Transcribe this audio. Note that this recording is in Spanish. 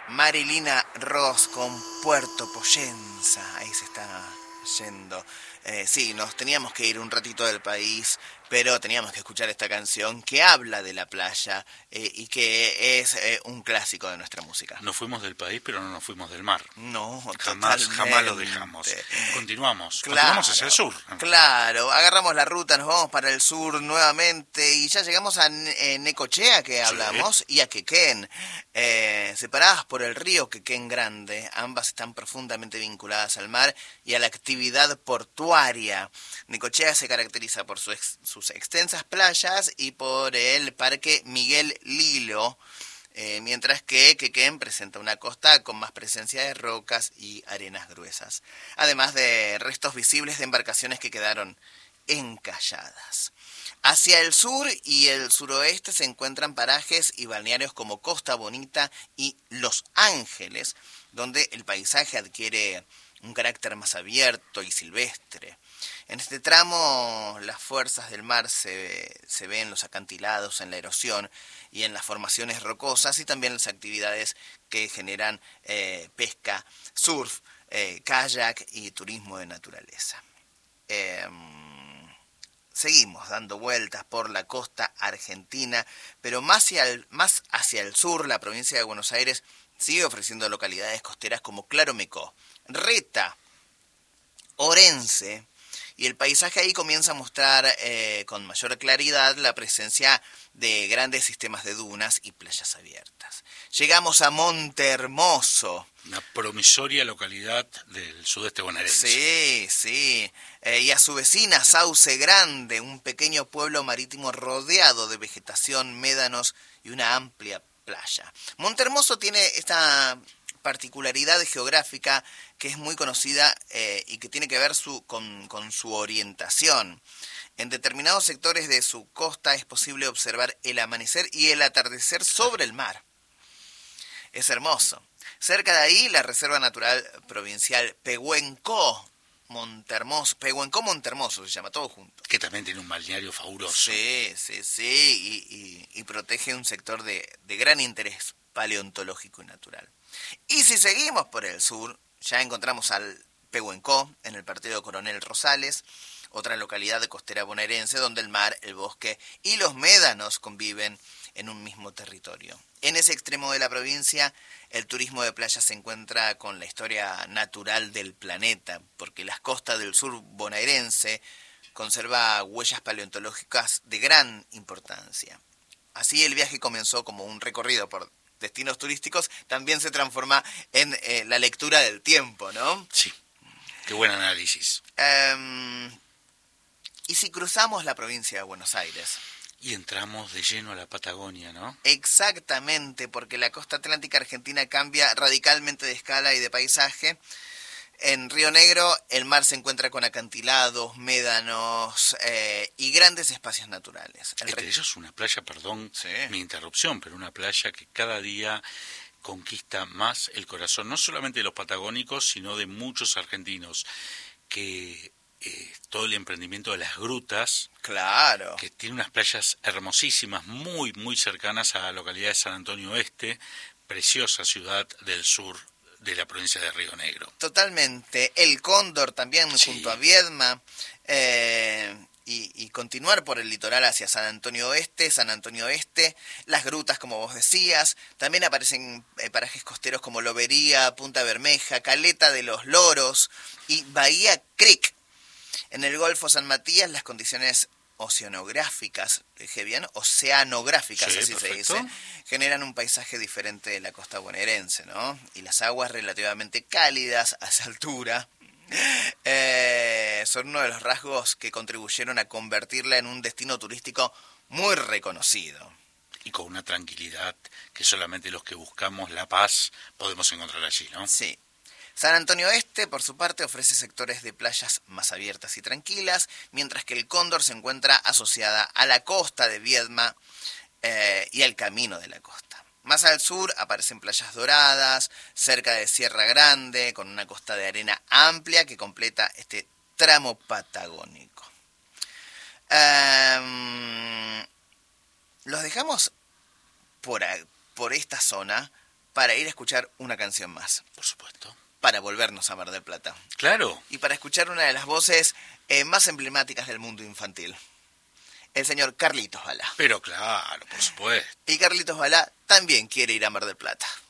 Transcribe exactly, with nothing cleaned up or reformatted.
Marilina Ross con Puerto Poyenza. Ahí se está yendo. Eh, sí, nos teníamos que ir un ratito del país, pero teníamos que escuchar esta canción que habla de la playa eh, y que es eh, un clásico de nuestra música. Nos fuimos del país, pero no nos fuimos del mar. No, Jamás, totalmente. jamás lo dejamos. Continuamos, Claro, continuamos hacia el sur. Claro, agarramos la ruta, nos vamos para el sur nuevamente y ya llegamos a Ne- eh, Necochea, que hablamos, Sí. y a Quequén, eh, separadas por el río Quequén Grande. Ambas están profundamente vinculadas al mar y a la actividad portuaria. Necochea se caracteriza por su ex- sus extensas playas y por el Parque Miguel Lilo, eh, mientras que Quequén presenta una costa con más presencia de rocas y arenas gruesas, además de restos visibles de embarcaciones que quedaron encalladas. Hacia el sur y el suroeste se encuentran parajes y balnearios como Costa Bonita y Los Ángeles, donde el paisaje adquiere un carácter más abierto y silvestre. En este tramo las fuerzas del mar se, se ven los acantilados en la erosión y en las formaciones rocosas y también las actividades que generan eh, pesca, surf, eh, kayak y turismo de naturaleza. Eh, seguimos dando vueltas por la costa argentina, pero más hacia, el, más hacia el sur la provincia de Buenos Aires sigue ofreciendo localidades costeras como Claromecó, Reta, Orense, y el paisaje ahí comienza a mostrar eh, con mayor claridad la presencia de grandes sistemas de dunas y playas abiertas. Llegamos a Monte Hermoso. Una promisoria localidad del sudeste bonaerense. Sí, sí. Eh, y a su vecina Sauce Grande, un pequeño pueblo marítimo rodeado de vegetación, médanos y una amplia playa. Monte Hermoso tiene esta particularidad geográfica que es muy conocida eh, y que tiene que ver su, con, con su orientación. En determinados sectores de su costa es posible observar el amanecer y el atardecer sobre el mar. Es hermoso. Cerca de ahí, la Reserva Natural Provincial Pehuenco, Montermoso, Pehuenco Montermoso se llama, todo junto. Que también tiene un balneario fabuloso. Sí, sí, sí, y, y, y protege un sector de, de gran interés paleontológico y natural. Y si seguimos por el sur, ya encontramos al Pehuenco, en el partido Coronel Rosales, otra localidad de costera bonaerense donde el mar, el bosque y los médanos conviven en un mismo territorio. En ese extremo de la provincia, el turismo de playa se encuentra con la historia natural del planeta, porque las costas del sur bonaerense conserva huellas paleontológicas de gran importancia. Así el viaje comenzó como un recorrido por destinos turísticos, también se transforma en eh, la lectura del tiempo, ¿no? Sí, qué buen análisis. Um, y si cruzamos la provincia de Buenos Aires. Y entramos de lleno a la Patagonia, ¿no? Exactamente, porque la costa atlántica argentina cambia radicalmente de escala y de paisaje. En Río Negro el mar se encuentra con acantilados, médanos eh, y grandes espacios naturales. El Entre re... ellos una playa, perdón sí. mi interrupción, pero una playa que cada día conquista más el corazón, no solamente de los patagónicos, sino de muchos argentinos, que eh, todo el emprendimiento de las grutas, claro, que tiene unas playas hermosísimas, muy, muy cercanas a la localidad de San Antonio Oeste, preciosa ciudad del sur de la provincia de Río Negro. Totalmente. El Cóndor también, sí. junto a Viedma, eh, y, y continuar por el litoral hacia San Antonio Oeste, San Antonio Este, las grutas, como vos decías. También aparecen eh, parajes costeros como Lobería, Punta Bermeja, Caleta de los Loros y Bahía Creek. En el Golfo San Matías las condiciones oceanográficas, dije bien, oceanográficas, sí, así perfecto. se dice, generan un paisaje diferente de la costa bonaerense, ¿no? Y las aguas relativamente cálidas a esa altura eh, son uno de los rasgos que contribuyeron a convertirla en un destino turístico muy reconocido. Y con una tranquilidad que solamente los que buscamos la paz podemos encontrar allí, ¿no? Sí. San Antonio Este, por su parte, ofrece sectores de playas más abiertas y tranquilas, mientras que el Cóndor se encuentra asociada a la costa de Viedma eh, y al camino de la costa. Más al sur aparecen playas doradas, cerca de Sierra Grande, con una costa de arena amplia que completa este tramo patagónico. Um, los dejamos por, por esta zona para ir a escuchar una canción más. Por supuesto. Para volvernos a Mar del Plata. Claro. Y para escuchar una de las voces eh, más emblemáticas del mundo infantil. El señor Carlitos Balá. Pero claro, por supuesto. Y Carlitos Balá también quiere ir a Mar del Plata.